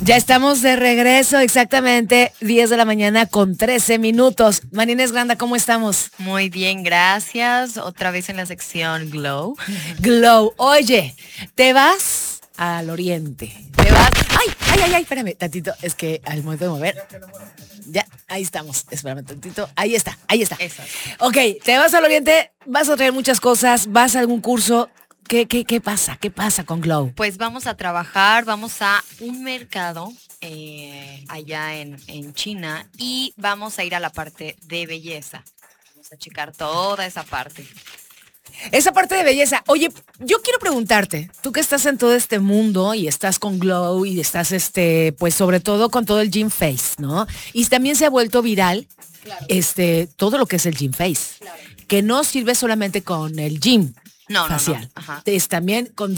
Ya estamos de regreso, exactamente 10 de la mañana con 13 minutos. Marines Granda, ¿cómo estamos? Muy bien, gracias. Otra vez en la sección Glow. Glow. Oye, te vas al oriente. Te vas. ¡Ay! Espérame tantito. Es que al momento de mover. Ya, ahí estamos. Espérame tantito. Ahí está. Eso. Ok, te vas al oriente, vas a traer muchas cosas, vas a algún curso. ¿Qué pasa? ¿Qué pasa con Glow? Pues vamos a trabajar, vamos a un mercado allá en China y vamos a ir a la parte de belleza. Vamos a checar toda esa parte. Esa parte de belleza. Oye, yo quiero preguntarte, tú que estás en todo este mundo y estás con Glow y estás, pues sobre todo con todo el Gym Face, ¿no? Y también se ha vuelto viral, claro, todo lo que es el Gym Face, claro, que no sirve solamente con el gym No. facial, Ajá. es también con